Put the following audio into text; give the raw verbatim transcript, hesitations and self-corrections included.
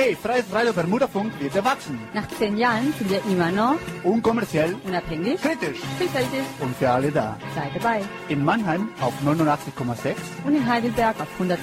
Hey, freies Radio Bermuda-Funk wird erwachsen. Nach zehn Jahren sind wir immer noch Unkommerziell, unabhängig, kritisch vielfältig. und für alle da. Sei dabei. In Mannheim auf neunundachtzig Komma sechs Und in Heidelberg auf hundert